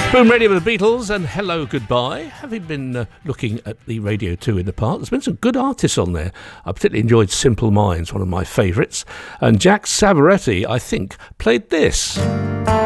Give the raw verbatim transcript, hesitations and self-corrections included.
Boom Radio with the Beatles and Hello Goodbye. Having been uh, looking at the Radio two in the park, there's been some good artists on there. I particularly enjoyed Simple Minds, one of my favourites. And Jack Savoretti, I think, played this.